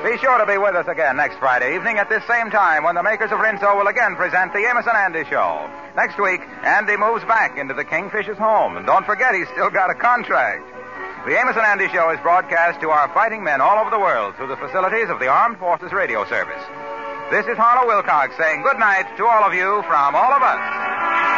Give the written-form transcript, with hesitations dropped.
Be sure to be with us again next Friday evening at this same time when the makers of Rinso will again present the Amos and Andy Show. Next week, Andy moves back into the Kingfish's home. And don't forget, he's still got a contract. The Amos and Andy Show is broadcast to our fighting men all over the world through the facilities of the Armed Forces Radio Service. This is Harlow Wilcox saying good night to all of you from all of us.